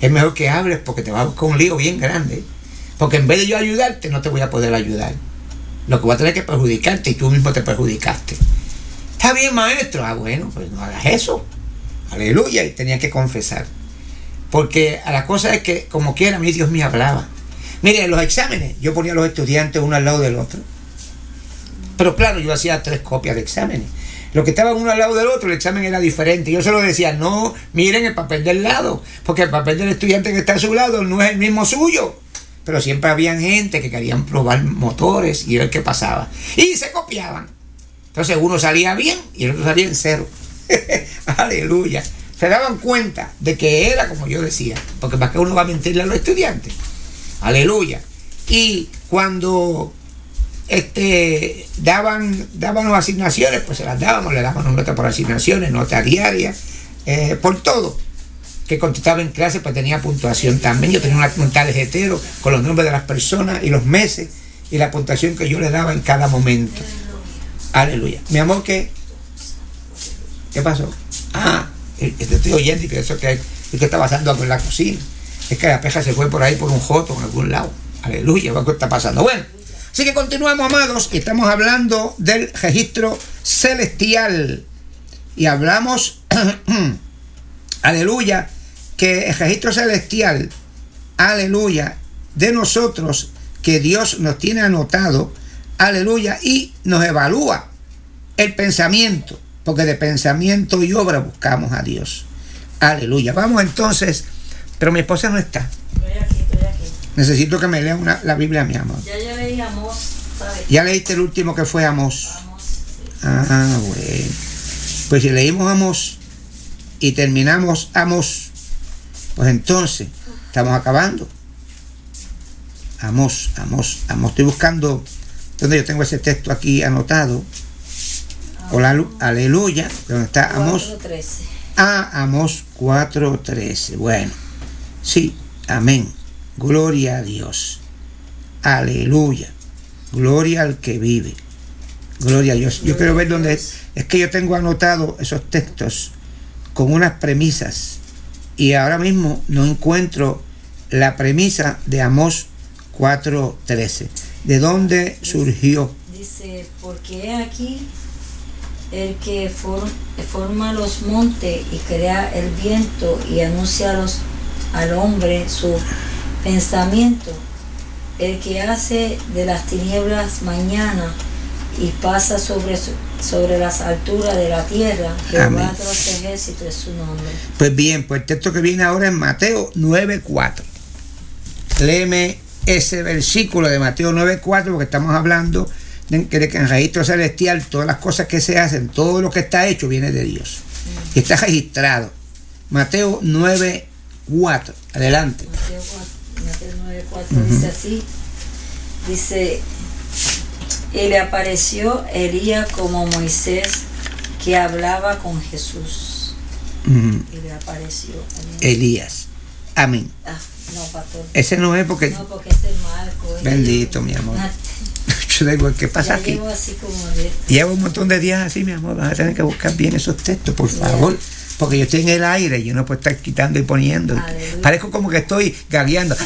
es mejor que hables porque te va a buscar un lío bien grande. Porque en vez de yo ayudarte, no te voy a poder ayudar. Lo que voy a tener que perjudicarte y tú mismo te perjudicaste. Está bien, maestro. Ah, bueno, pues no hagas eso. Aleluya. Y tenía que confesar. Porque a la cosa es que, como quiera, mi Dios me hablaba. Mire, en los exámenes, yo ponía a los estudiantes uno al lado del otro. Pero claro, yo hacía 3 copias de exámenes. Los que estaban uno al lado del otro, el examen era diferente. Yo solo decía, no, miren el papel del lado. Porque el papel del estudiante que está a su lado no es el mismo suyo. Pero siempre había gente que querían probar motores y era el que pasaba. Y se copiaban. Entonces uno salía bien y el otro salía en 0. Aleluya. Se daban cuenta de que era como yo decía. Porque más que uno va a mentirle a los estudiantes. Aleluya. Y cuando daban las asignaciones, pues se las dábamos, le dábamos nota por asignaciones, nota diaria, por todo. Que contestaba en clase, pues tenía puntuación también. Yo tenía un tarjetero con los nombres de las personas y los meses y la puntuación que yo le daba en cada momento. Aleluya. Mi amor, ¿qué pasó? Te estoy oyendo y pienso que está pasando algo en la cocina. Es que la peja se fue por ahí por un joto en algún lado. Aleluya, ¿qué está pasando? Bueno, así que continuamos, amados, y estamos hablando del registro celestial. Y hablamos, aleluya, que el registro celestial, aleluya, de nosotros, que Dios nos tiene anotado, aleluya, y nos evalúa el pensamiento, porque de pensamiento y obra buscamos a Dios. Aleluya. Vamos entonces, pero mi esposa no está. Estoy aquí. Necesito que me lea la Biblia, mi amor. Ya leí Amós, ¿sabes? ¿Ya leíste el último que fue Amós? Amós, sí. Bueno. Pues si leímos Amós y terminamos Amós, pues entonces estamos acabando. Amós. Estoy buscando donde yo tengo ese texto aquí anotado. Aleluya. ¿Dónde está Amós? 4:13. Amós 4:13. Bueno. Sí, amén. Gloria a Dios. Aleluya. Gloria al que vive. Gloria a Dios. Yo quiero ver dónde es que yo tengo anotado esos textos con unas premisas y ahora mismo no encuentro la premisa de Amós 4:13. ¿De dónde surgió? Dice, porque aquí el que forma los montes y crea el viento y anuncia al hombre su pensamiento, el que hace de las tinieblas mañana y pasa sobre las alturas de la tierra, Jehová de los ejércitos es su nombre. Pues bien, pues el texto que viene ahora es Mateo 9:4. Léeme ese versículo de Mateo 9:4, porque estamos hablando de que en el registro celestial todas las cosas que se hacen, todo lo que está hecho viene de Dios. Y está registrado. Mateo 9:4. Adelante. Mateo 9:4 dice así. Dice, y le apareció Elías como Moisés que hablaba con Jesús. Y le apareció Elías. Amén. No, pastor. Ese no es porque... No, porque es el Marco. Bendito, mi amor. Yo digo, ¿qué pasa aquí? Llevo así como llevo un montón de días así, mi amor. Vas a tener que buscar bien esos textos, por favor. Porque yo estoy en el aire y yo no puedo estar quitando y poniendo. Aleluya. Parezco como que estoy gagueando.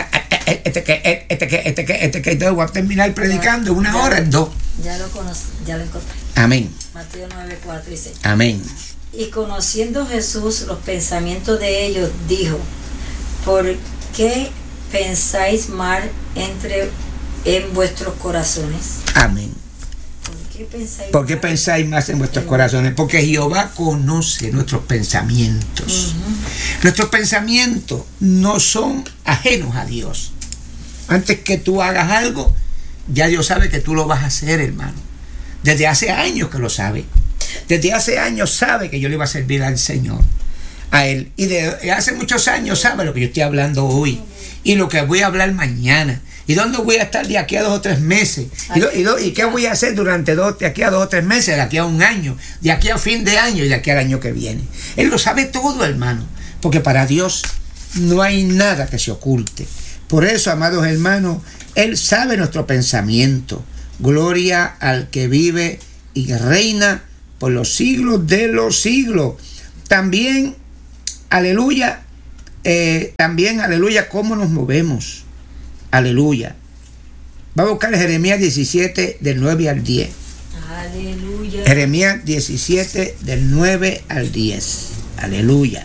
Entonces voy a terminar predicando una hora en 2. Ya lo conocí, ya lo encontré. Amén. Mateo 9:4 dice. Amén. Y conociendo Jesús los pensamientos de ellos, dijo, ¿por qué pensáis mal en vuestros corazones? Amén. ¿Por qué mal? Pensáis más en vuestros corazones? Porque Jehová conoce nuestros pensamientos. Nuestros pensamientos no son ajenos a Dios. Antes que tú hagas algo, ya Dios sabe que tú lo vas a hacer, hermano. Desde hace años que lo sabe. Desde hace años sabe que yo le iba a servir al Señor, a Él. Y de hace muchos años sabe lo que yo estoy hablando hoy y lo que voy a hablar mañana. ¿Y dónde voy a estar de aquí a 2 o 3 meses? ¿Y qué voy a hacer de aquí a 2 o 3 meses? De aquí a un año, de aquí a fin de año y de aquí al año que viene. Él lo sabe todo, hermano. Porque para Dios no hay nada que se oculte. Por eso, amados hermanos, Él sabe nuestro pensamiento. Gloria al que vive y reina por los siglos de los siglos. También, aleluya, también, aleluya, cómo nos movemos. Aleluya. Va a buscar Jeremías 17, del 9 al 10. Aleluya. Jeremías 17, del 9 al 10. Aleluya.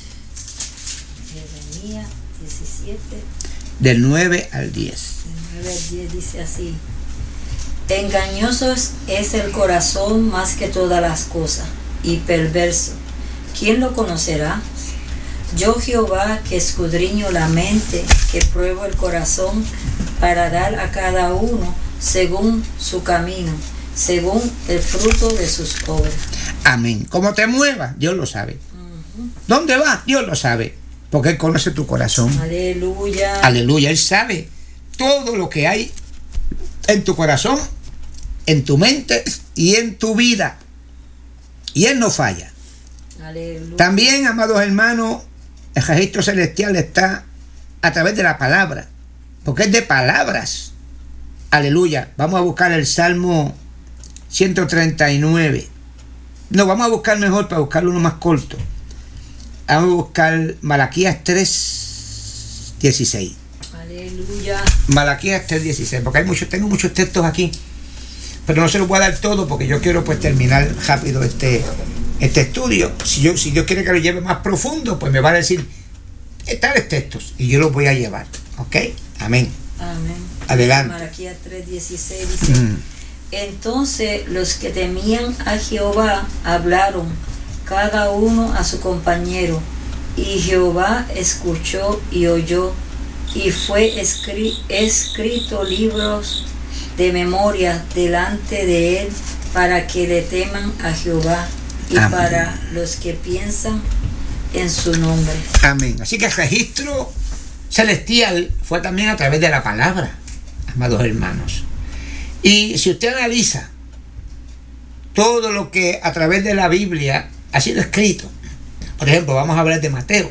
Jeremías 17. Del 9 al 10. Del 9 al 10 dice así. Engañoso es el corazón más que todas las cosas, y perverso. ¿Quién lo conocerá? Yo, Jehová, que escudriño la mente, que pruebo el corazón, para dar a cada uno según su camino, según el fruto de sus obras. Amén. Cómo te muevas, Dios lo sabe. ¿Dónde vas? Dios lo sabe. Porque Él conoce tu corazón. Aleluya. Aleluya. Él sabe todo lo que hay en tu corazón, en tu mente y en tu vida. Y Él no falla. Aleluya. También, amados hermanos, el registro celestial está a través de la palabra, porque es de palabras. Aleluya. Vamos a buscar el Salmo 139. No, vamos a buscar mejor, para buscar uno más corto. Vamos a buscar Malaquías 3:16. Aleluya. Malaquías 3:16, porque tengo muchos textos aquí, pero no se los voy a dar todo porque yo quiero pues terminar rápido este estudio. Si Dios quiere que lo lleve más profundo, pues me va a decir tales textos y yo los voy a llevar. ¿Ok? Amén. Amén. Adelante. Malaquías 3:16 dice, entonces los que temían a Jehová hablaron cada uno a su compañero, y Jehová escuchó y oyó, y fue escrito libros de memoria delante de él, para que le teman a Jehová y amén, para los que piensan en su nombre. Amén. Así que el registro celestial fue también a través de la palabra, amados hermanos. Y si usted analiza todo lo que a través de la Biblia ha sido escrito, por ejemplo, vamos a hablar de Mateo,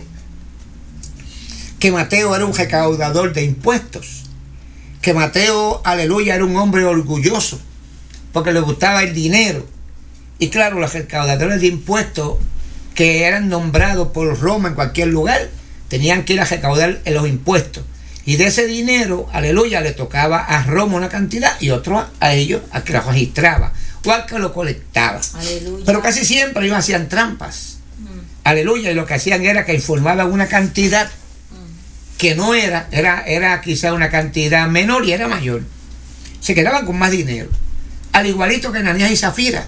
que Mateo era un recaudador de impuestos, que Mateo, aleluya, era un hombre orgulloso, porque le gustaba el dinero. Y claro, los recaudadores de impuestos que eran nombrados por Roma en cualquier lugar, tenían que ir a recaudar los impuestos. Y de ese dinero, aleluya, le tocaba a Roma una cantidad y otro a ellos, al que lo registraba o al que lo colectaba. Aleluya. Pero casi siempre ellos hacían trampas. Aleluya, y lo que hacían era que informaban una cantidad que no era quizá una cantidad menor y era mayor. Se quedaban con más dinero. Al igualito que Ananías y Zafira,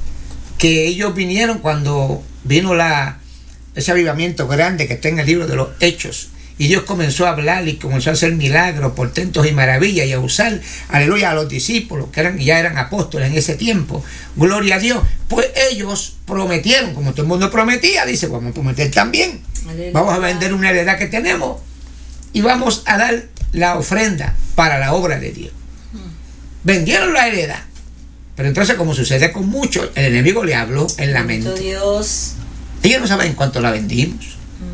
que ellos vinieron cuando vino ese avivamiento grande que está en el libro de los Hechos, y Dios comenzó a hablar y comenzó a hacer milagros, portentos y maravillas, y a usar, aleluya, a los discípulos que ya eran apóstoles en ese tiempo. Gloria a Dios. Pues ellos prometieron, como todo el mundo prometía, dice, vamos a prometer también. Aleluya. Vamos a vender una heredad que tenemos y vamos a dar la ofrenda para la obra de Dios. Vendieron la heredad. Pero entonces, como sucede con muchos, el enemigo le habló en la mente. Dios. Ellos no saben cuánto la vendimos.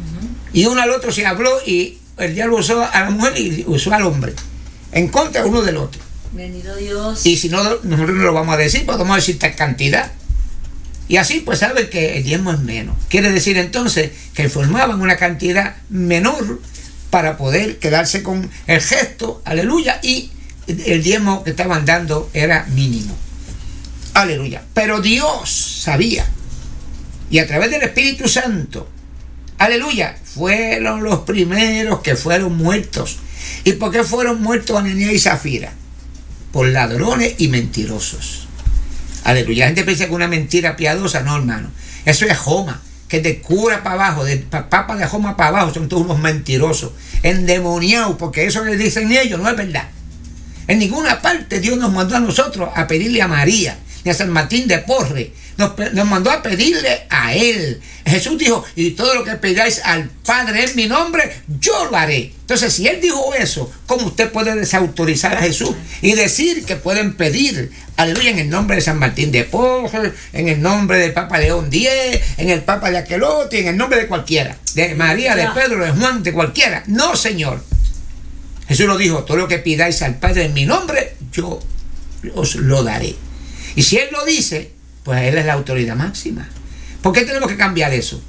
Y uno al otro se habló, y el diablo usó a la mujer y usó al hombre en contra uno del otro. Bendito Dios. Y si no, nosotros no lo vamos a decir, pues vamos a decir tal cantidad. Y así pues saben que el diezmo es menos. Quiere decir entonces que formaban una cantidad menor para poder quedarse con el gesto, aleluya, y el diezmo que estaban dando era mínimo. Aleluya. Pero Dios sabía, y a través del Espíritu Santo, aleluya, fueron los primeros que fueron muertos. ¿Y por qué fueron muertos Ananías y Zafira? Por ladrones y mentirosos. Aleluya. La gente piensa que una mentira piadosa, no, hermano. Eso es Joma, que de cura para abajo, de papa de Joma para abajo, son todos unos mentirosos, endemoniados, porque eso que dicen ellos no es verdad. En ninguna parte Dios nos mandó a nosotros a pedirle a María, ni a San Martín de Porres. Nos mandó a pedirle a Él. Jesús dijo, y todo lo que pidáis al Padre en mi nombre, yo lo haré. Entonces, si Él dijo eso, ¿cómo usted puede desautorizar a Jesús y decir que pueden pedir, aleluya, en el nombre de San Martín de Porres, en el nombre del Papa León X, en el Papa de aquel otro, en el nombre de cualquiera, de María, de Pedro, de Juan, de cualquiera? No, Señor. Jesús lo dijo, todo lo que pidáis al Padre en mi nombre, yo os lo daré. Y si Él lo dice, pues Él es la autoridad máxima. ¿Por qué tenemos que cambiar eso?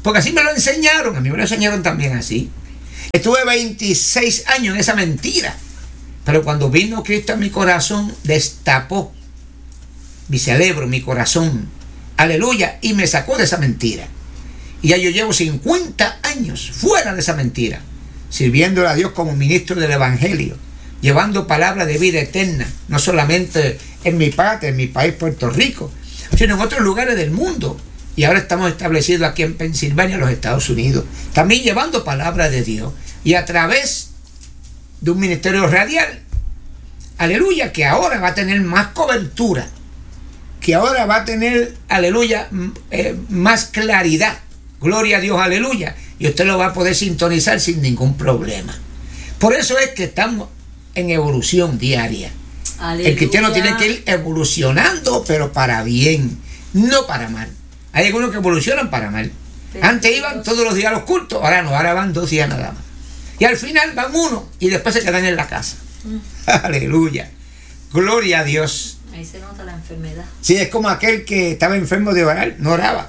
Porque así me lo enseñaron, a mí me lo enseñaron también así. Estuve 26 años en esa mentira. Pero cuando vino Cristo a mi corazón, destapó mi cerebro, mi corazón, aleluya, y me sacó de esa mentira. Y ya yo llevo 50 años fuera de esa mentira, sirviéndole a Dios como ministro del Evangelio, llevando palabras de vida eterna, no solamente en mi patria, en mi país, Puerto Rico, sino en otros lugares del mundo. Y ahora estamos establecidos aquí en Pensilvania, los Estados Unidos, también llevando palabras de Dios, y a través de un ministerio radial, aleluya, que ahora va a tener más cobertura, que ahora va a tener, aleluya, más claridad, gloria a Dios, aleluya, y usted lo va a poder sintonizar sin ningún problema. Por eso es que estamos en evolución diaria. Aleluya. El cristiano tiene que ir evolucionando, pero para bien, no para mal. Hay algunos que evolucionan para mal. Antes iban todos los días a los cultos, ahora no, ahora van 2 días nada más. Y al final van 1 y después se quedan en la casa. Aleluya. Gloria a Dios. Ahí se nota la enfermedad. Sí, es como aquel que estaba enfermo de orar, no oraba.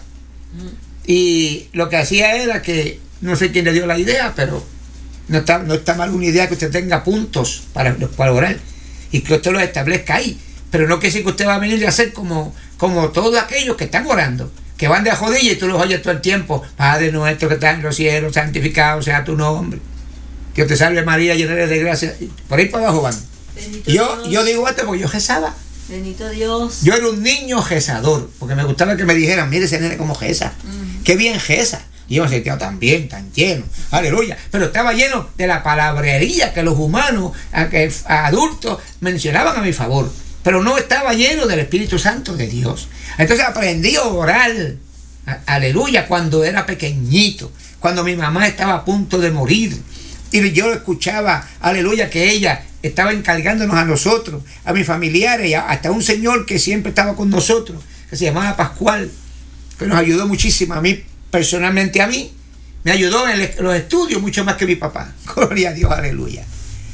Y lo que hacía era que, no sé quién le dio la idea, pero no está mal una idea que usted tenga puntos para orar y que usted los establezca ahí. Pero no quiere decir que usted va a venir a hacer como todos aquellos que están orando, que van de a rodillas y tú los oyes todo el tiempo. Padre nuestro que estás en los cielos, santificado sea tu nombre. Dios te salve María, llena eres de gracia. Por ahí para abajo van. Yo digo esto porque yo rezaba. Bendito Dios. Yo era un niño rezador, porque me gustaba que me dijeran, mire ese nene como reza. Qué bien reza. Y yo me sentía tan bien, tan lleno. Aleluya. Pero estaba lleno de la palabrería que los humanos, adultos, mencionaban a mi favor. Pero no estaba lleno del Espíritu Santo de Dios. Entonces aprendí a orar, aleluya, cuando era pequeñito, cuando mi mamá estaba a punto de morir. Y yo escuchaba, aleluya, que ella estaba encargándonos a nosotros, a mis familiares, y hasta un señor que siempre estaba con nosotros, que se llamaba Pascual, que nos ayudó muchísimo. A mí, personalmente a mí, me ayudó en los estudios mucho más que mi papá. Gloria a Dios, aleluya.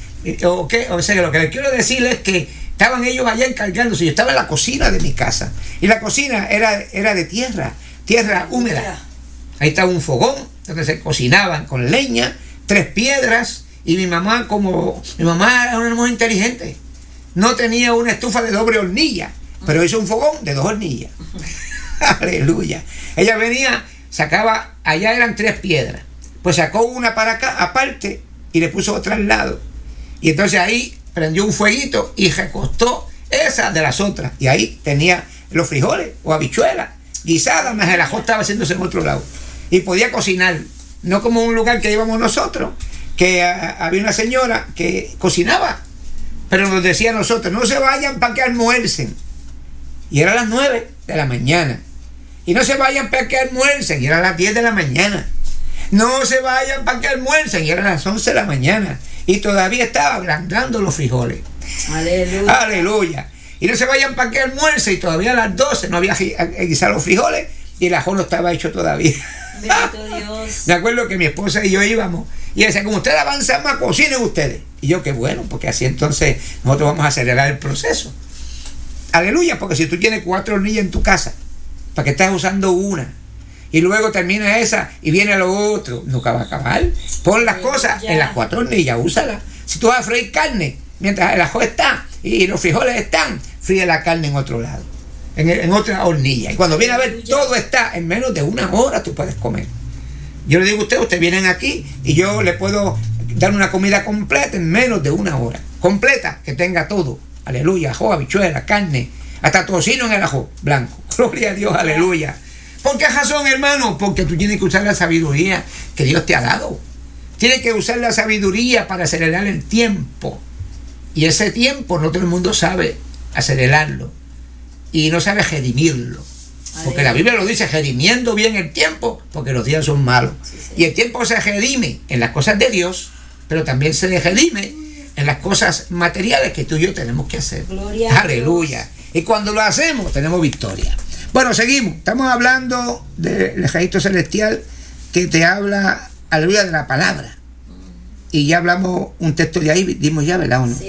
O sea, lo que les quiero decir es que estaban ellos allá encargándose. Yo estaba en la cocina de mi casa, y la cocina era de tierra húmeda. Ahí estaba un fogón donde se cocinaban con leña, 3 piedras, y mi mamá era una mujer inteligente, no tenía una estufa de doble hornilla, pero hizo un fogón de 2 hornillas. Aleluya. Ella venía, sacaba, allá eran 3 piedras, pues sacó una para acá aparte y le puso otra al lado, y entonces ahí prendió un fueguito y recostó esa de las otras, y ahí tenía los frijoles o habichuelas guisadas, más el ajo estaba haciéndose en otro lado, y podía cocinar. No como un lugar que íbamos nosotros, que había una señora que cocinaba, pero nos decía a nosotros, no se vayan para que almuercen. Y eran las 9 de la mañana. Y no se vayan para que almuercen. Y eran las 10 de la mañana. No se vayan para que almuercen. Y eran las 11 de la mañana. Y todavía estaba ablandando los frijoles. Aleluya. Aleluya. Y no se vayan para que almuercen. Y todavía a las 12 no había guisado los frijoles. Y el ajo no estaba hecho todavía. Bendito Dios. Me acuerdo que mi esposa y yo íbamos, y ella decía, como ustedes avanzan más, cocinen ustedes. Y yo, qué bueno, porque así entonces nosotros vamos a acelerar el proceso. Aleluya, porque si tú tienes 4 hornillas en tu casa, ¿para qué estás usando una? Y luego termina esa y viene lo otro, nunca va a acabar. Pon las cosas en las 4 hornillas, úsalas. Si tú vas a freír carne, mientras el ajo está y los frijoles están, fríe la carne en otro lado, en otra hornilla. Y cuando viene a ver, todo está en menos de 1 hora, tú puedes comer. Yo le digo a ustedes vienen aquí y yo le puedo dar una comida completa en menos de 1 hora. Completa, que tenga todo. Aleluya, ajo, habichuela, carne, hasta tocino en el ajo blanco. Gloria a Dios, aleluya. ¿Por qué razón, hermano? Porque tú tienes que usar la sabiduría que Dios te ha dado. Tienes que usar la sabiduría para acelerar el tiempo. Y ese tiempo no todo el mundo sabe acelerarlo. Y no sabe redimirlo. Porque la Biblia lo dice, redimiendo bien el tiempo, porque los días son malos. Y el tiempo se redime en las cosas de Dios, pero también se redime en las cosas materiales que tú y yo tenemos que hacer. Gloria aleluya. Y cuando lo hacemos, tenemos victoria. Bueno, seguimos. Estamos hablando del ejército celestial que te habla, aleluya, de la palabra. Y ya hablamos un texto de ahí, dimos ya, ¿verdad o no?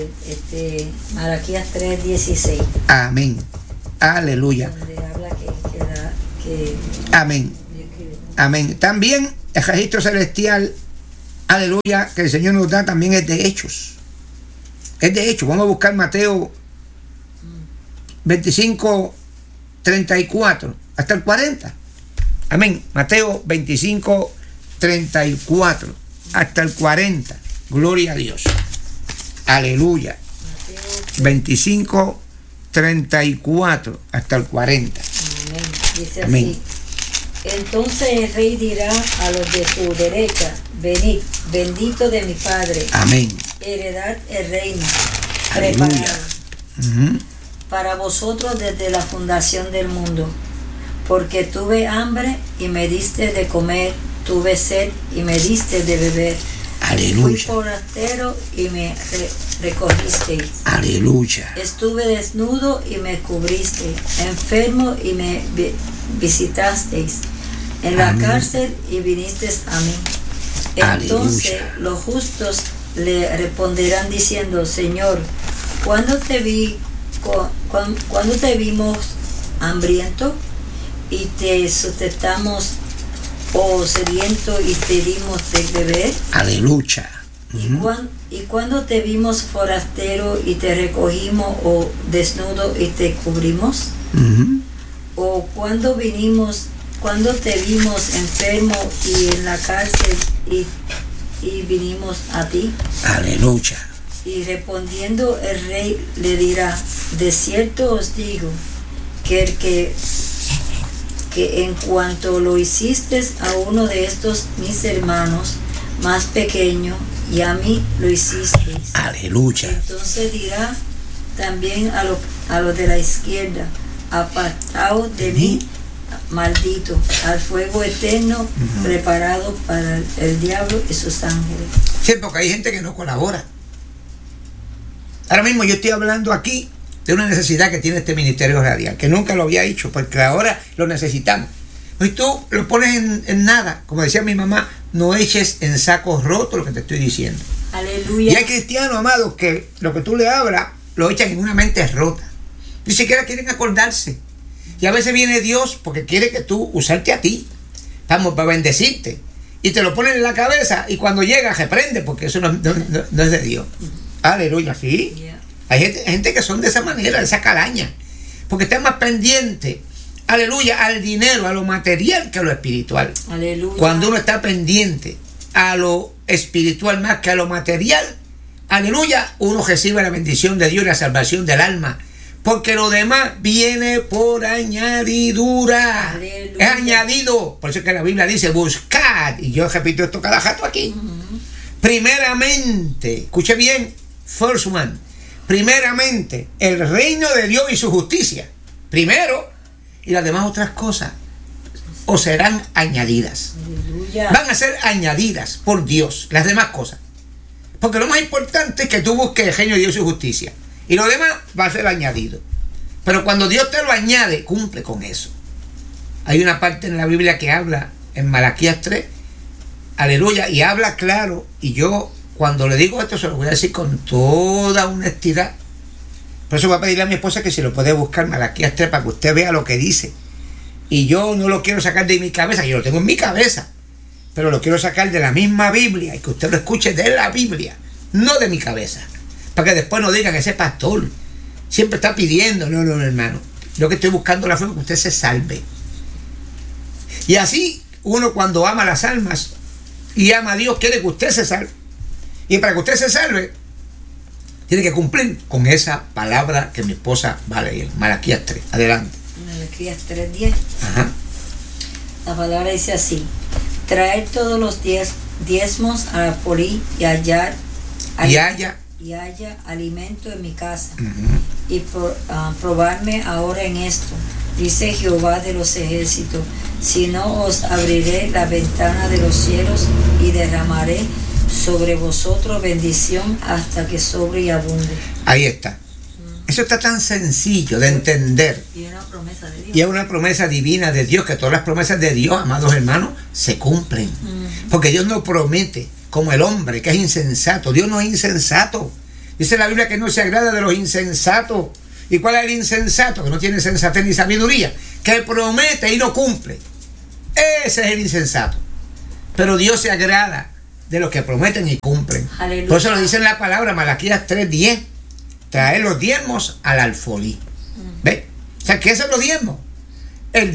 Sí, Malaquías 3:16. Amén. Aleluya. Donde habla que amén. Amén. También el registro celestial, aleluya, que el Señor nos da también es de hechos. Es de hechos. Vamos a buscar Mateo 25, 34 hasta el 40. Amén. Mateo 25, 34 hasta el 40. Gloria a Dios. Aleluya. 25, 34 hasta el 40. Amén. Dice Amén. así. Entonces el rey dirá a los de su derecha: venid, bendito de mi Padre, Amén. heredad el reino, Aleluya. preparado Ujú. para vosotros desde la fundación del mundo. Porque tuve hambre y me diste de comer, tuve sed y me diste de beber. Fui Aleluya. forastero y me recogisteis. Aleluya. Estuve desnudo y me cubristeis, enfermo y me visitasteis, en la Amén. cárcel y vinisteis a mí. Entonces Aleluya. los justos le responderán diciendo: Señor, ¿cuándo te vimos hambriento y te sustentamos, o sediento y te dimos de beber? Aleluya. ¿Y cuando te vimos forastero y te recogimos, o desnudo y te cubrimos? Ujú. ¿O cuando te vimos enfermo y en la cárcel y vinimos a ti? Aleluya. Y respondiendo el rey le dirá: de cierto os digo que en cuanto lo hiciste a uno de estos mis hermanos más pequeños, y a mí lo hicisteis. Aleluya. Entonces dirá también a los de la izquierda: apartaos de mí, maldito, al fuego eterno preparado para el diablo y sus ángeles. Sí, porque hay gente que no colabora. Ahora mismo yo estoy hablando aquí de una necesidad que tiene este ministerio radial, que nunca lo había hecho, porque ahora lo necesitamos. Pues tú lo pones en nada, como decía mi mamá, no eches en sacos rotos lo que te estoy diciendo. Aleluya. Y hay cristianos, amados, que lo que tú le hablas lo echan en una mente rota. Ni siquiera quieren acordarse. Y a veces viene Dios porque quiere que tú usarte a ti, vamos, para bendecirte. Y te lo ponen en la cabeza y cuando llega reprende, porque eso no es de Dios. Aleluya, sí. Yeah. Hay gente que son de esa manera, de esa calaña, porque están más pendientes, aleluya, al dinero, a lo material que a lo espiritual. Aleluya. Cuando uno está pendiente a lo espiritual más que a lo material, aleluya, uno recibe la bendición de Dios y la salvación del alma, porque lo demás viene por añadidura. Aleluya. Es añadido. Por eso es que la Biblia dice: buscad, y yo repito esto cada rato aquí. Primeramente, escuche bien, first one, primeramente el reino de Dios y su justicia, primero, y las demás otras cosas os serán añadidas. Aleluya. Van a ser añadidas por Dios, las demás cosas, porque lo más importante es que tú busques el reino de Dios y su justicia, y lo demás va a ser añadido. Pero cuando Dios te lo añade, cumple con eso. Hay una parte en la Biblia que habla en Malaquías 3, aleluya, y habla claro, y yo cuando le digo esto se lo voy a decir con toda honestidad. Por eso voy a pedirle a mi esposa que si lo puede buscar, Malaquías 3, para que usted vea lo que dice. Y yo no lo quiero sacar de mi cabeza, yo lo tengo en mi cabeza, pero lo quiero sacar de la misma Biblia, y que usted lo escuche de la Biblia, no de mi cabeza, para que después no digan: ese pastor siempre está pidiendo. No, hermano, yo que estoy buscando la fe para que usted se salve. Y así uno, cuando ama las almas y ama a Dios, quiere que usted se salve. Y para que usted se salve, tiene que cumplir con esa palabra que mi esposa va a leer. Malaquías 3. Adelante. Malaquías 3:10. Ajá. La palabra dice así: traer todos los diezmos a la porí y haya alimento en mi casa. Y probarme ahora en esto, dice Jehová de los ejércitos, si no os abriré la ventana de los cielos y derramaré sobre vosotros bendición hasta que sobre y abunde. Ahí está. Eso está tan sencillo de entender. Y una promesa de Dios. Y es una promesa divina de Dios, que todas las promesas de Dios, amados hermanos, se cumplen. Porque Dios no promete como el hombre, que es insensato. Dios no es insensato. Dice la Biblia que no se agrada de los insensatos. ¿Y cuál es el insensato? Que no tiene sensatez ni sabiduría. Que promete y no cumple. Ese es el insensato. Pero Dios se agrada de los que prometen y cumplen. Aleluya. Por eso lo dice en la palabra, Malaquías 3:10. Traer los diezmos al alfolí. ¿Ve? O sea, ¿qué son los diezmos? El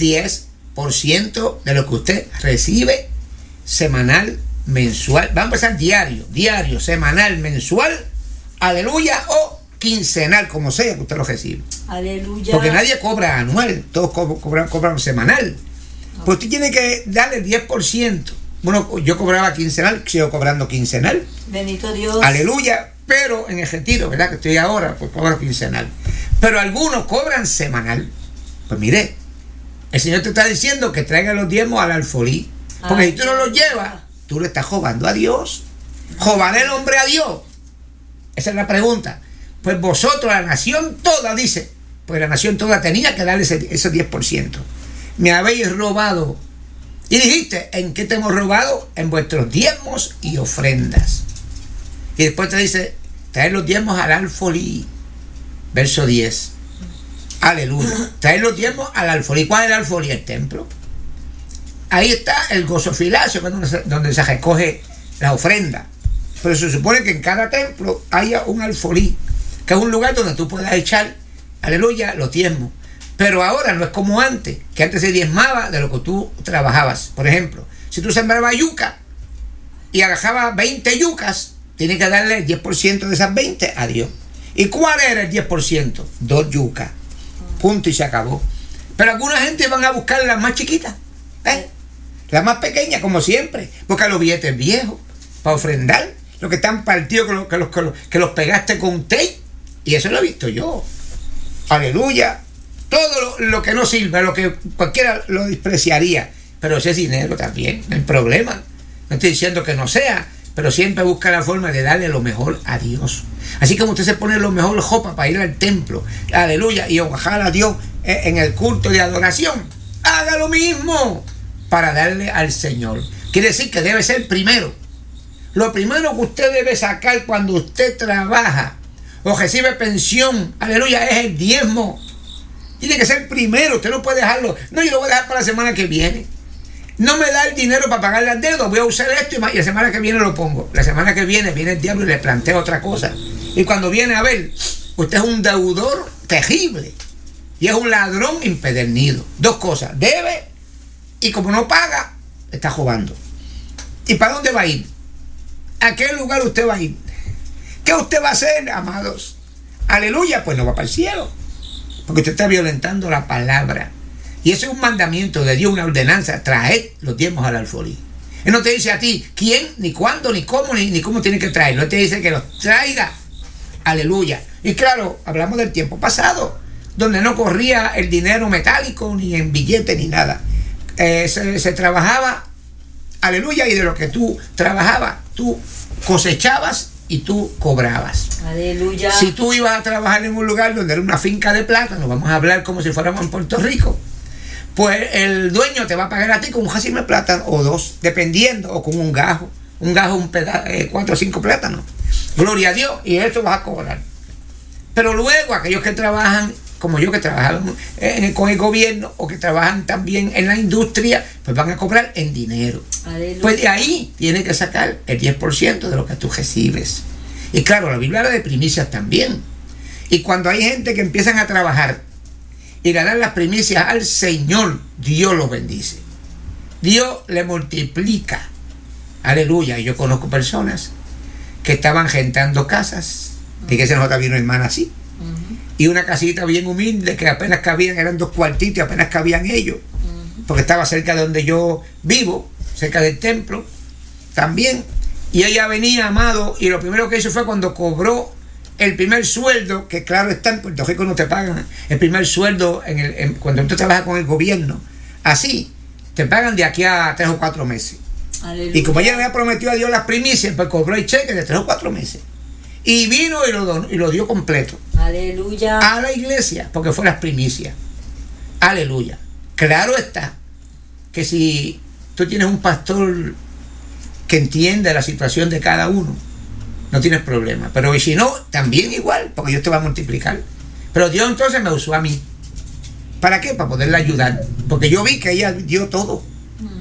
10% de lo que usted recibe semanal, mensual. Vamos a empezar diario, semanal, mensual, aleluya, o quincenal, como sea que usted lo recibe. Aleluya. Porque nadie cobra anual, todos cobran semanal. Pues usted tiene que darle el 10%. Bueno, yo cobraba quincenal, sigo cobrando quincenal. Bendito Dios. Aleluya. Pero en el retiro, ¿verdad? Que estoy ahora, pues cobro quincenal. Pero algunos cobran semanal. Pues mire, el Señor te está diciendo que traiga los diezmos al alfolí. Porque si tú no los llevas, tú le estás robando a Dios. ¿Robará el hombre a Dios? Esa es la pregunta. Pues vosotros, la nación toda, dice, pues la nación toda tenía que darle ese 10%. Me habéis robado. Y dijiste, ¿en qué te hemos robado? En vuestros diezmos y ofrendas. Y después te dice, traer los diezmos al alfolí. Verso 10. Aleluya. Traer los diezmos al alfolí. ¿Cuál es el alfolí? El templo. Ahí está el gozofilacio, donde se recoge la ofrenda. Pero se supone que en cada templo haya un alfolí, que es un lugar donde tú puedas echar, aleluya, los diezmos. Pero ahora no es como antes, que antes se diezmaba de lo que tú trabajabas. Por ejemplo, si tú sembrabas yuca y agarrabas 20 yucas, tienes que darle el 10% de esas 20 a Dios. ¿Y cuál era el 10%? 2 yucas. Punto y se acabó. Pero alguna gente van a buscar las más chiquitas, las más pequeñas, como siempre. Busca los billetes viejos para ofrendar. Los que están partidos, que los pegaste con tape. Y eso lo he visto yo. Aleluya. Todo lo que no sirve, lo que cualquiera lo despreciaría. Pero ese es dinero también, no hay problema. No estoy diciendo que no sea, pero siempre busca la forma de darle lo mejor a Dios. Así como usted se pone lo mejor jopa para ir al templo, aleluya, y bajar a Dios en el culto de adoración, haga lo mismo para darle al Señor. Quiere decir que debe ser primero. Lo primero que usted debe sacar cuando usted trabaja o recibe pensión, aleluya, es el diezmo. Tiene que ser primero, usted no puede dejarlo. No, yo lo voy a dejar para la semana que viene. No me da el dinero para pagar las deudas, voy a usar esto y la semana que viene lo pongo. La semana que viene el diablo y le plantea otra cosa. Y cuando viene a ver, usted es un deudor terrible y es un ladrón impedernido. 2 cosas, debe y como no paga, está robando. ¿Y para dónde va a ir? ¿A qué lugar usted va a ir? ¿Qué usted va a hacer, amados? Aleluya, pues no va para el cielo. Porque usted está violentando la palabra. Y eso es un mandamiento de Dios, una ordenanza. Traed los diezmos al alfolí. Él no te dice a ti quién, ni cuándo, ni cómo, ni cómo tiene que traerlo. Él te dice que los traiga. Aleluya. Y claro, hablamos del tiempo pasado, donde no corría el dinero metálico, ni en billete, ni nada. Se trabajaba, aleluya, y de lo que tú trabajabas, tú cosechabas y tú cobrabas. Aleluya. Si tú ibas a trabajar en un lugar donde era una finca de plátano, vamos a hablar como si fuéramos en Puerto Rico, pues el dueño te va a pagar a ti con un racimo de plátano o 2, dependiendo, o con un gajo, un pedazo, 4 o 5 plátanos. Gloria a Dios, y eso vas a cobrar. Pero luego aquellos que trabajan, como yo, que trabajan con el gobierno o que trabajan también en la industria, pues van a cobrar en dinero. Aleluya. Pues de ahí tienen que sacar el 10% de lo que tú recibes. Y claro, la Biblia habla de primicias también. Y cuando hay gente que empiezan a trabajar y le dan las primicias al Señor, Dios los bendice. Dios le multiplica. Aleluya. Y yo conozco personas que estaban rentando casas. Fíjese, nosotros había una hermana así. Y una casita bien humilde que apenas cabían, eran 2 cuartitos y apenas cabían ellos. Porque estaba cerca de donde yo vivo, cerca del templo también. Y ella venía, amado, y lo primero que hizo fue cuando cobró el primer sueldo, que claro está, en Puerto Rico no te pagan el primer sueldo cuando tú trabajas con el gobierno. Así, te pagan de aquí a 3 o 4 meses. Aleluya. Y como ella le había prometido a Dios las primicias, pues cobró el cheque de 3 o 4 meses. Y vino y lo dio completo. Aleluya. A la iglesia, porque fue las primicias. Aleluya. Claro está que si tú tienes un pastor que entiende la situación de cada uno, no tienes problema. Pero si no, también igual, porque Dios te va a multiplicar. Pero Dios entonces me usó a mí. ¿Para qué? Para poderla ayudar. Porque yo vi que ella dio todo.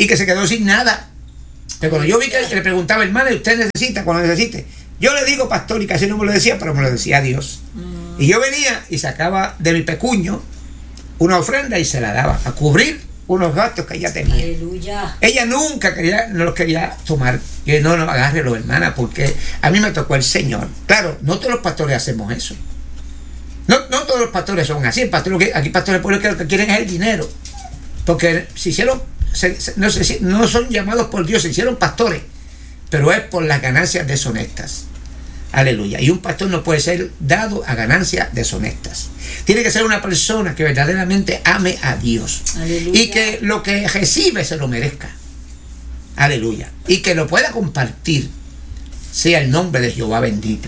y que se quedó sin nada. Pero cuando yo vi que le preguntaba, hermana, ¿y usted necesita? Cuando necesite. Yo le digo, pastor, y casi no me lo decía, pero me lo decía Dios. Y yo venía y sacaba de mi pecuño una ofrenda y se la daba a cubrir unos gastos que ella tenía. Aleluya. Ella nunca no los quería tomar. Yo no, agárrelo, hermana, porque a mí me tocó el Señor. Claro, no todos los pastores hacemos eso. No todos los pastores son así. Aquí pastores pobres que lo que quieren es el dinero. Porque se hicieron, no son llamados por Dios, se hicieron pastores, pero es por las ganancias deshonestas. Aleluya. Y un pastor no puede ser dado a ganancias deshonestas. Tiene que ser una persona que verdaderamente ame a Dios. Aleluya. Y que lo que recibe se lo merezca. Aleluya. Y que lo pueda compartir. Sea el nombre de Jehová bendito.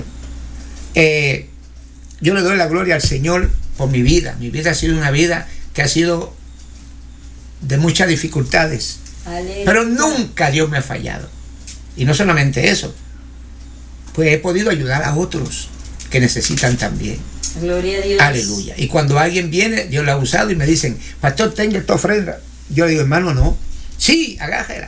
Yo le doy la gloria al Señor por mi vida. Mi vida ha sido una vida que ha sido de muchas dificultades. Aleluya. Pero nunca Dios me ha fallado. Y no solamente eso, pues he podido ayudar a otros que necesitan también. Gloria a Dios. Aleluya. Y cuando alguien viene, Dios lo ha usado y me dicen, pastor, tenga esta ofrenda. Yo le digo, hermano, no. Sí, agájela.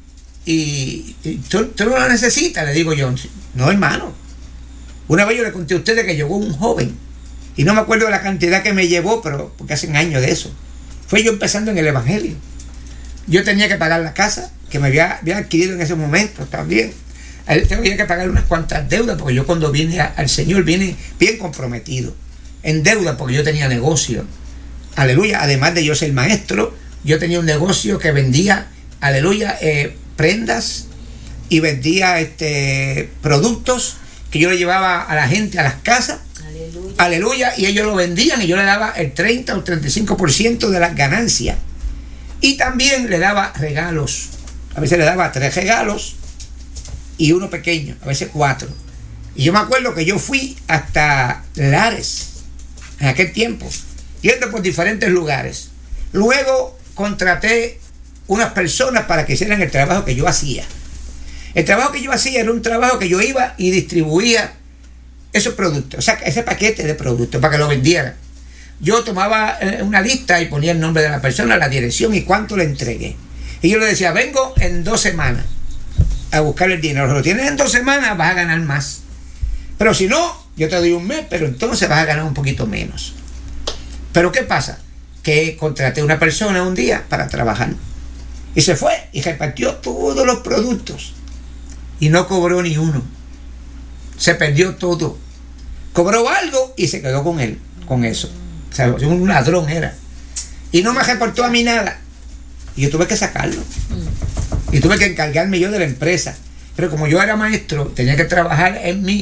Y ¿tú no la necesitas? Le digo yo, no, hermano. Una vez yo le conté a ustedes que llegó un joven, y no me acuerdo de la cantidad que me llevó, pero porque hace años de eso. Fue yo empezando en el Evangelio. Yo tenía que pagar la casa, que me había adquirido en ese momento también. Tenía que pagar unas cuantas deudas, porque yo cuando vine al Señor vine bien comprometido, en deuda, porque yo tenía negocio. Aleluya. Además de yo ser maestro, yo tenía un negocio que vendía, aleluya, prendas, y vendía productos que yo le llevaba a la gente a las casas. Aleluya. Aleluya. Y ellos lo vendían y yo le daba el 30 o 35% de las ganancias. Y también le daba regalos. A veces le daba 3 regalos y uno pequeño, a veces 4. Y yo me acuerdo que yo fui hasta Lares en aquel tiempo, yendo por diferentes lugares. Luego contraté unas personas para que hicieran el trabajo que yo hacía. El trabajo que yo hacía era un trabajo que yo iba y distribuía esos productos, o sea, ese paquete de productos para que lo vendieran. Yo tomaba una lista y ponía el nombre de la persona, la dirección y cuánto le entregué. Y yo le decía, vengo en 2 semanas a buscar el dinero. Si lo tienes en 2 semanas, vas a ganar más. Pero si no, yo te doy un mes, pero entonces vas a ganar un poquito menos. Pero ¿qué pasa? Que contraté a una persona un día para trabajar. Y se fue y repartió todos los productos. Y no cobró ni uno. Se perdió todo. Cobró algo y se quedó con él, con eso. O sea, un ladrón era. Y no me reportó a mí nada. Y yo tuve que sacarlo. Y tuve que encargarme yo de la empresa. Pero como yo era maestro, tenía que trabajar en mi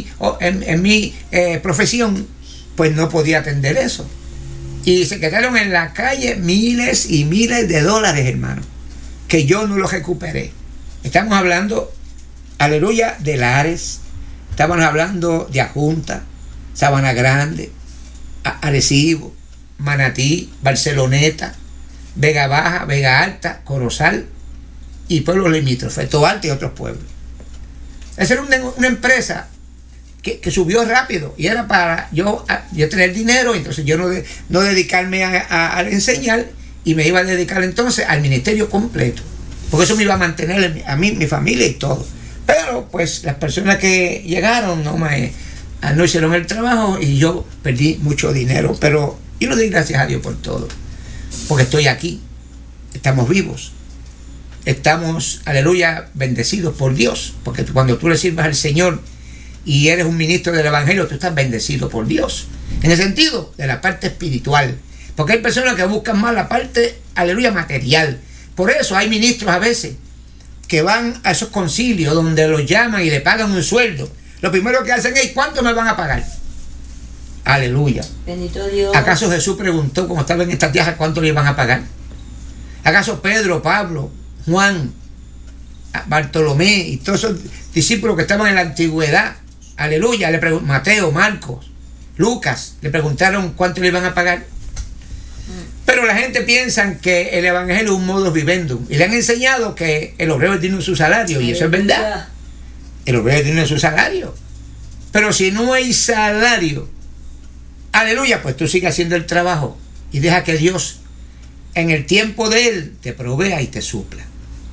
profesión, pues no podía atender eso. Y se quedaron en la calle miles y miles de dólares, hermano, que yo no los recuperé. Estamos hablando, aleluya, de Lares. Estamos hablando de Ajunta, Sabana Grande, Arecibo, Manatí, Barceloneta, Vega Baja, Vega Alta, Corozal y pueblos limítrofes, Toalta y otros pueblos. Esa era una empresa que subió rápido y era para yo tener dinero, entonces yo no dedicarme a enseñar y me iba a dedicar entonces al ministerio completo, porque eso me iba a mantener a mí, mi familia y todo. Pero pues las personas que llegaron no hicieron el trabajo y yo perdí mucho dinero, pero yo le doy gracias a Dios por todo, porque estoy aquí, estamos vivos, estamos, aleluya, bendecidos por Dios, porque cuando tú le sirvas al Señor y eres un ministro del Evangelio, tú estás bendecido por Dios, en el sentido de la parte espiritual, porque hay personas que buscan más la parte, aleluya, material. Por eso hay ministros a veces que van a esos concilios donde los llaman y le pagan un sueldo. Lo primero que hacen es, ¿cuánto me van a pagar? Aleluya. Bendito Dios. ¿Acaso Jesús preguntó cuando estaba en esta tierra cuánto le iban a pagar? ¿Acaso Pedro, Pablo, Juan, Bartolomé y todos esos discípulos que estaban en la antigüedad, aleluya, Mateo, Marcos, Lucas, le preguntaron cuánto le iban a pagar? Pero la gente piensa que el evangelio es un modus vivendum y le han enseñado que el obrero es digno de su salario, y eso es verdad. El obrero es digno de su salario. Pero si no hay salario, aleluya, pues tú sigue haciendo el trabajo y deja que Dios en el tiempo de Él te provea y te supla.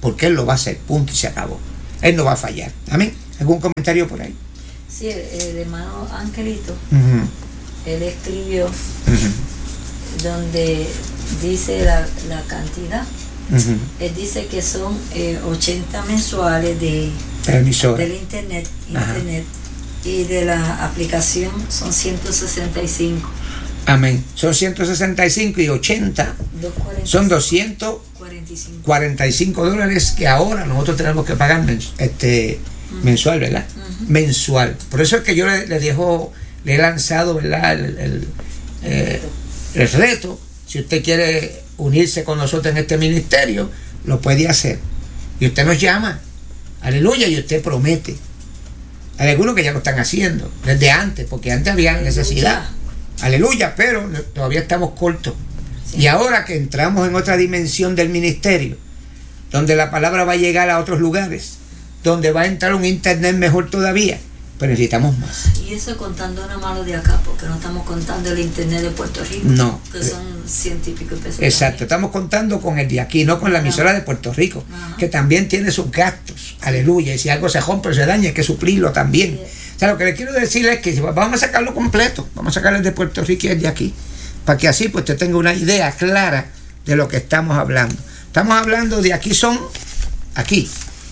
porque Él lo va a hacer, punto y se acabó. Él no va a fallar. Amén. ¿Algún comentario por ahí? Sí, el hermano Angelito, Uh-huh. él escribió Uh-huh. donde dice la cantidad. Uh-huh. Él dice que son 80 mensuales de Emisora. del internet y de la aplicación son 165. Amén. Son 165 y 80. 240, Son $245 45. que ahora nosotros tenemos que pagar mensual, ¿verdad? Uh-huh. Mensual. Por eso es que yo le he lanzado, ¿verdad? El reto. Si usted quiere unirse con nosotros en este ministerio, lo puede hacer. Y usted nos llama. Aleluya. Y usted promete. Hay algunos que ya lo están haciendo desde antes, porque antes había necesidad. Aleluya, pero todavía estamos cortos. Sí. Y ahora que entramos en otra dimensión del ministerio, donde la palabra va a llegar a otros lugares, donde va a entrar un internet mejor todavía, pero necesitamos más. Y eso contando nada más lo de acá, porque no estamos contando el internet de Puerto Rico, no, que son 100 y pico pesos. Exacto, también. Estamos contando con el de aquí, no con la emisora de Puerto Rico, que también tiene sus gastos. Aleluya, y si algo se rompe o se daña, hay que suplirlo también. Sí. O sea, lo que les quiero decir es que vamos a sacarlo completo, vamos a sacar el de Puerto Rico y el de aquí, para que así pues usted tenga una idea clara de lo que estamos hablando. Estamos hablando de aquí son, aquí.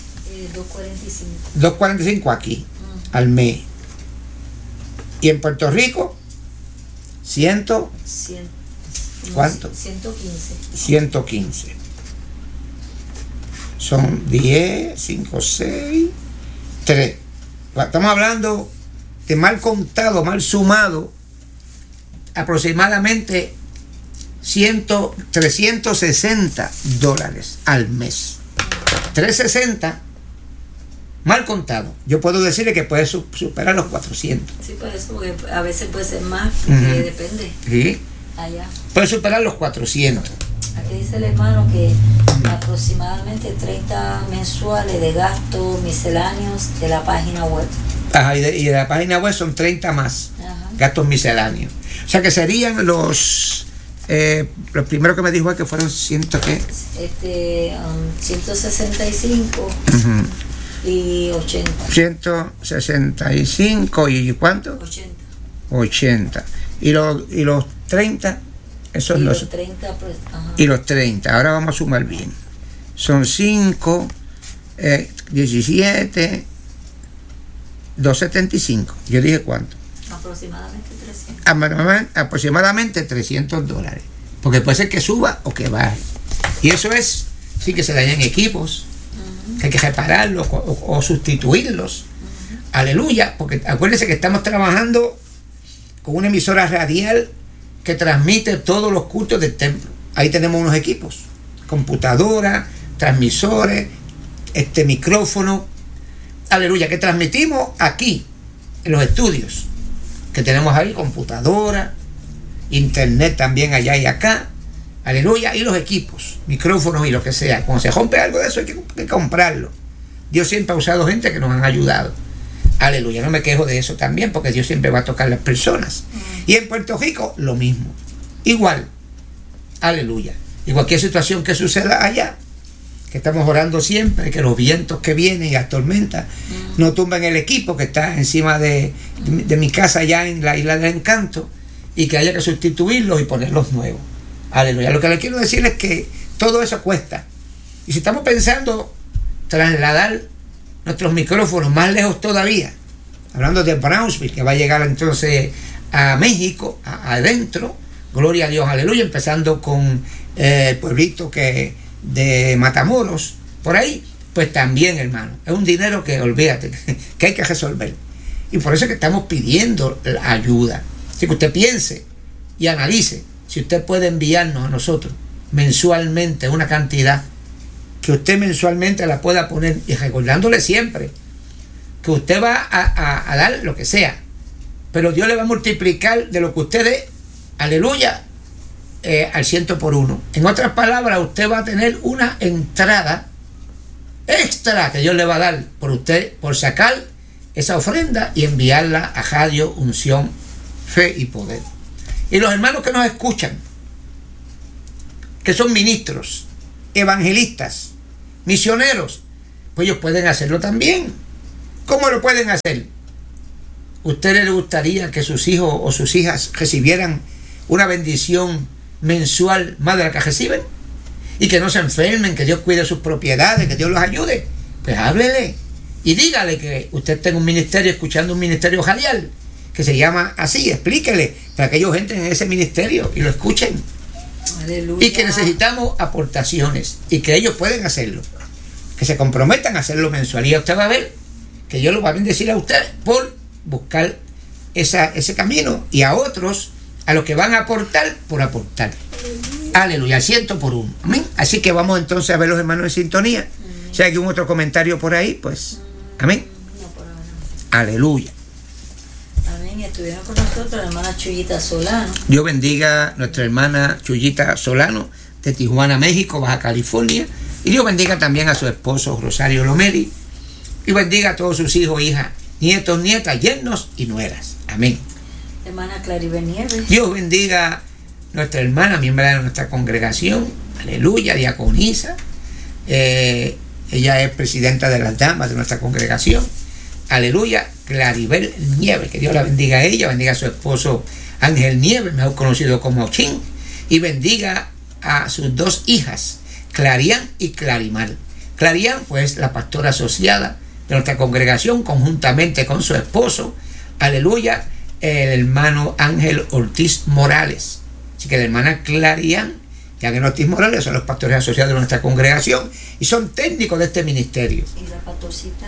245 aquí, al mes. Y en Puerto Rico, 100, ¿cuánto? 115. Son 10, 5, 6, 3. Estamos hablando de mal contado, mal sumado, aproximadamente $360 al mes. 360 mal contado. Yo puedo decirle que puede superar los 400. Sí, por eso, porque a veces puede ser más, depende. Sí. Allá. Puede superar los 400. Aquí dice el hermano que aproximadamente 30 mensuales de gastos misceláneos de la página web. Ajá, y de la página web son 30 más. Ajá. Gastos misceláneos. O sea que serían los primero que me dijo es que fueron 165 y 80. 165 y ¿cuánto? 80. Y los 30, esos y los 30, pues, y los 30. Ahora vamos a sumar bien. Son 5, 17, 275. Yo dije ¿cuánto? Aproximadamente $300. Porque puede ser que suba o que baje. Y eso es, sí, que se dañan equipos, que hay que repararlos o sustituirlos. Aleluya, porque acuérdense que estamos trabajando con una emisora radial que transmite todos los cultos del templo. Ahí tenemos unos equipos, computadoras, transmisores, micrófono. Aleluya, que transmitimos aquí, en los estudios, que tenemos ahí computadora, internet también allá y acá. Aleluya, y los equipos, micrófonos y lo que sea. Cuando se rompe algo de eso hay que comprarlo. Dios siempre ha usado gente que nos han ayudado. Aleluya, no me quejo de eso también, porque Dios siempre va a tocar a las personas. Y en Puerto Rico, lo mismo. Igual. Aleluya. Y cualquier situación que suceda allá, que estamos orando siempre, que los vientos que vienen y las tormentas no tumben el equipo que está encima de mi casa allá en la Isla del Encanto, y que haya que sustituirlos y ponerlos nuevos. Aleluya. Lo que le quiero decir es que todo eso cuesta. Y si estamos pensando trasladar nuestros micrófonos más lejos todavía, hablando de Brownsville, que va a llegar entonces a México, adentro, gloria a Dios, aleluya, empezando con el pueblito de Matamoros, por ahí, pues también, hermano, es un dinero que, olvídate, que hay que resolver. Y por eso es que estamos pidiendo ayuda. Así que usted piense y analice si usted puede enviarnos a nosotros mensualmente una cantidad que usted mensualmente la pueda poner, y recordándole siempre que usted va a dar lo que sea, pero Dios le va a multiplicar de lo que usted dé, aleluya, al 100 por 1. En otras palabras, usted va a tener una entrada extra que Dios le va a dar por usted, por sacar esa ofrenda y enviarla a Radio Unción, Fe y Poder. Y los hermanos que nos escuchan, que son ministros, evangelistas, misioneros, pues ellos pueden hacerlo también. ¿Cómo lo pueden hacer? ¿Ustedes les gustaría que sus hijos o sus hijas recibieran una bendición mensual más de la que reciben? Y que no se enfermen, que Dios cuide sus propiedades, que Dios los ayude. Pues háblele y dígale que usted tenga un ministerio, escuchando un ministerio radial que se llama así. Explíquele para que ellos entren en ese ministerio y lo escuchen. Aleluya. Y que necesitamos aportaciones y que ellos pueden hacerlo, que se comprometan a hacerlo mensual, y usted va a ver que Dios lo va a bendecir a usted por buscar ese camino, y a otros, a los que van a aportar, por aportar. Aleluya, 100 por 1. Amén. Así que vamos entonces a ver los hermanos en sintonía. Si hay algún otro comentario por ahí, pues amén. No, por ahora. Aleluya. Amén. Estuvieron con nosotros la hermana Chuyita Solano. Dios bendiga a nuestra hermana Chuyita Solano de Tijuana, México, Baja California. Y Dios bendiga también a su esposo Rosario Lomeli. Y bendiga a todos sus hijos, hijas, nietos, nietas, yernos y nueras. Amén. Hermana Claribel Nieves. Dios bendiga a nuestra hermana, miembro de nuestra congregación. Aleluya, diaconisa. Ella es presidenta de las damas de nuestra congregación. Aleluya, Claribel Nieves. Que Dios la bendiga a ella, bendiga a su esposo Ángel Nieves, mejor conocido como Chin. Y bendiga a sus dos hijas, Clarián y Clarimar. Clarián, pues, la pastora asociada de nuestra congregación, conjuntamente con su esposo, aleluya, el hermano Ángel Ortiz Morales. Así que la hermana Clarián y Ángel Ortiz Morales son los pastores asociados de nuestra congregación y son técnicos de este ministerio. Y la pastorcita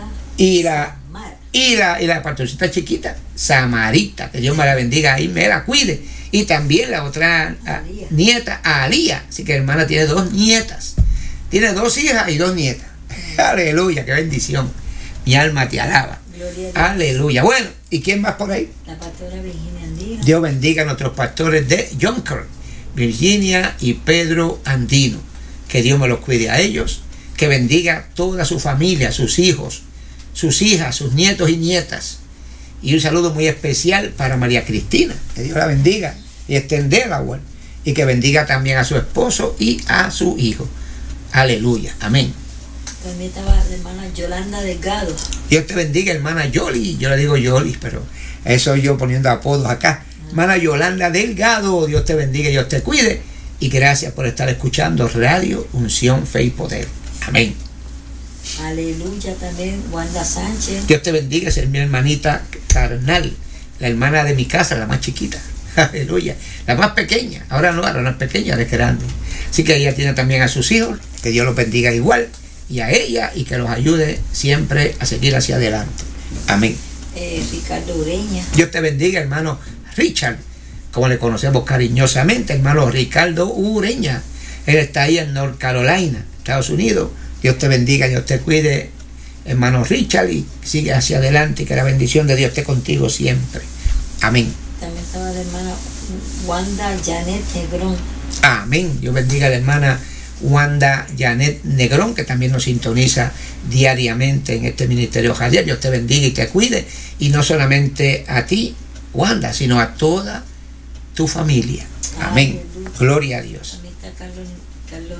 y la pastorcita chiquita, Samarita, que Dios me la bendiga y me la cuide. Y también la otra nieta, Alía. Así que la hermana tiene dos nietas. Tiene dos hijas y dos nietas. Aleluya, qué bendición. Mi alma te alaba. Aleluya. Bueno, ¿y quién más por ahí? La pastora Virginia Andino. Dios bendiga a nuestros pastores de Jonker, Virginia y Pedro Andino. Que Dios me los cuide a ellos. Que bendiga toda su familia, sus hijos, sus hijas, sus nietos y nietas. Y un saludo muy especial para María Cristina. Que Dios la bendiga y extenderla, bueno. Y que bendiga también a su esposo y a su hijo. Aleluya. Amén. También estaba la hermana Yolanda Delgado. Dios te bendiga, hermana Yoli. Yo le digo Yoli, pero eso yo poniendo apodos acá. Hermana Yolanda Delgado, Dios te bendiga y Dios te cuide. Y gracias por estar escuchando Radio Unción, Fe y Poder. Amén. Aleluya. También Wanda Sánchez. Dios te bendiga, es mi hermanita carnal, la hermana de mi casa, la más chiquita. Aleluya. La más pequeña. Ahora no es pequeña, ahora es grande. Así que ella tiene también a sus hijos. Que Dios los bendiga igual. Y a ella, y que los ayude siempre a seguir hacia adelante. Amén. Ricardo Ureña. Dios te bendiga, hermano Richard, como le conocemos cariñosamente, hermano Ricardo Ureña. Él está ahí en North Carolina, Estados Unidos. Dios te bendiga, Dios te cuide, hermano Richard, y sigue hacia adelante, y que la bendición de Dios esté contigo siempre. Amén. También estaba la hermana Wanda Janet Negrón. Amén. Dios bendiga a la hermana Wanda Janet Negrón, que también nos sintoniza diariamente en este ministerio radial. Dios te bendiga y te cuide, y no solamente a ti, Wanda, sino a toda tu familia. Amén. Gloria a Dios. También está Carlos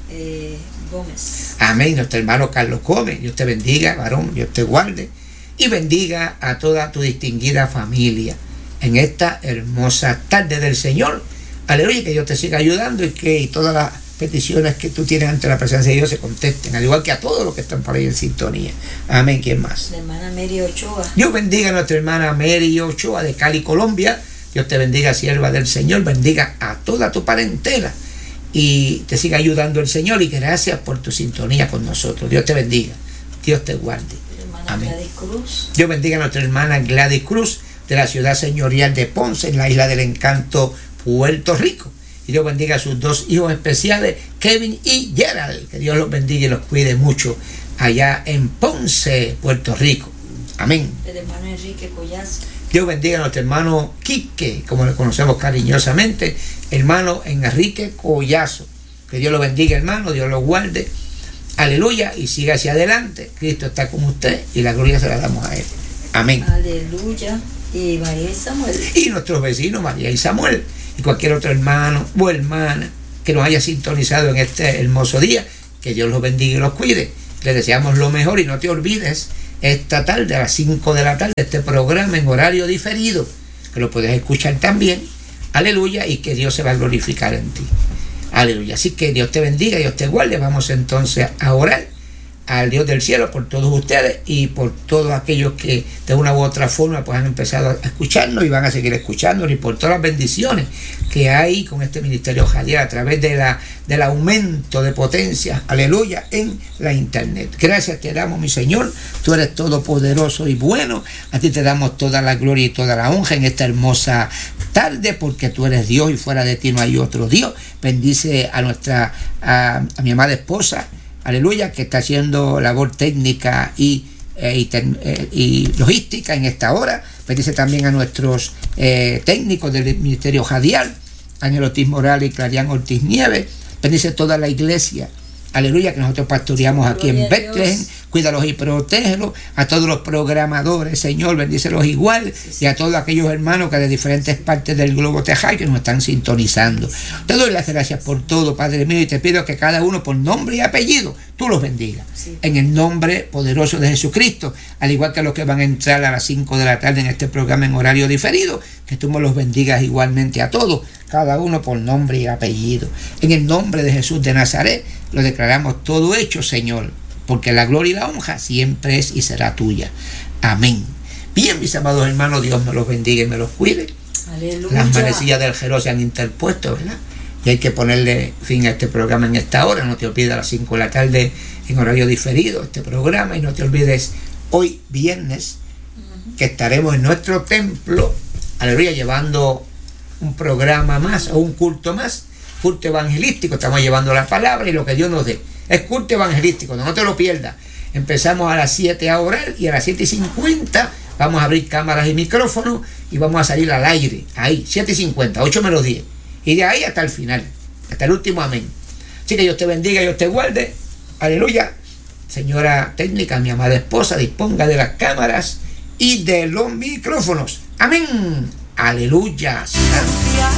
Gómez. Amén. Nuestro hermano Carlos Gómez. Dios te bendiga, varón. Dios te guarde y bendiga a toda tu distinguida familia en esta hermosa tarde del Señor. Aleluya. Que Dios te siga ayudando y que todas las peticiones que tú tienes ante la presencia de Dios se contesten, al igual que a todos los que están por ahí en sintonía. Amén. ¿Quién más? La hermana Mary Ochoa. Dios bendiga a nuestra hermana Mary Ochoa de Cali, Colombia. Dios te bendiga, sierva del Señor. Bendiga a toda tu parentela y te siga ayudando el Señor, y gracias por tu sintonía con nosotros. Dios te bendiga, Dios te guarde. Amén. Gladys Cruz. Dios bendiga a nuestra hermana Gladys Cruz de la ciudad señorial de Ponce, en la isla del encanto, Puerto Rico. Y Dios bendiga a sus dos hijos especiales, Kevin y Gerald. Que Dios los bendiga y los cuide mucho allá en Ponce, Puerto Rico. Amén. El hermano Enrique Collazo. Dios bendiga a nuestro hermano Quique, como le conocemos cariñosamente, hermano Enrique Collazo. Que Dios lo bendiga, hermano, Dios lo guarde. Aleluya, y siga hacia adelante. Cristo está con usted y la gloria se la damos a Él. Amén. Aleluya. Y María y Samuel. Y nuestros vecinos, María y Samuel, y cualquier otro hermano o hermana que nos haya sintonizado en este hermoso día, Que Dios los bendiga y los cuide. Les deseamos lo mejor y no te olvides esta tarde a las 5 de la tarde este programa en horario diferido, que lo puedes escuchar también. Aleluya, y que Dios se va a glorificar en ti. Aleluya. Así que Dios te bendiga, Dios te guarde. Vamos entonces a orar al Dios del cielo por todos ustedes y por todos aquellos que de una u otra forma pues han empezado a escucharnos y van a seguir escuchándonos, y por todas las bendiciones que hay con este ministerio Jadiel a través del aumento de potencia, aleluya, en la internet. Gracias te damos, mi Señor, tú eres todopoderoso y bueno, a ti te damos toda la gloria y toda la honra en esta hermosa tarde, porque tú eres Dios y fuera de ti no hay otro Dios. Bendice a mi amada esposa, aleluya, que está haciendo labor técnica y logística en esta hora. Bendice también a nuestros técnicos del Ministerio Jadiel, Ángel Ortiz Morales y Clarián Ortiz Nieves. Bendice toda la iglesia, aleluya, que nosotros pastoreamos aquí en Bethlehem. Cuídalos y protégelos. A todos los programadores, Señor, bendícelos igual. Y a todos aquellos hermanos que de diferentes partes del globo terráqueo que nos están sintonizando. Te doy las gracias por todo, Padre mío, y te pido que cada uno por nombre y apellido, tú los bendigas. Sí. En el nombre poderoso de Jesucristo, al igual que los que van a entrar a las 5 de la tarde en este programa en horario diferido, que tú me los bendigas igualmente a todos, cada uno por nombre y apellido. En el nombre de Jesús de Nazaret, lo declaramos todo hecho, Señor, porque la gloria y la honra siempre es y será tuya. Amén. Bien, mis amados hermanos, Dios me los bendiga y me los cuide. Aleluya. Las manecillas del reloj se han interpuesto, ¿verdad? Y hay que ponerle fin a este programa en esta hora. No te olvides a las 5 de la tarde en horario diferido este programa, y no te olvides hoy viernes que estaremos en nuestro templo, aleluya, llevando un programa más o un culto más, culto evangelístico. Estamos llevando la palabra y lo que Dios nos dé. Es culto evangelístico, no te lo pierdas. Empezamos a las 7 a orar y a las 7:50 vamos a abrir cámaras y micrófonos y vamos a salir al aire. Ahí, 7:50, 8 menos 10. Y de ahí hasta el final, hasta el último amén. Así que Dios te bendiga, Dios te guarde. Aleluya. Señora técnica, mi amada esposa, disponga de las cámaras y de los micrófonos. Amén. Aleluya. Santo.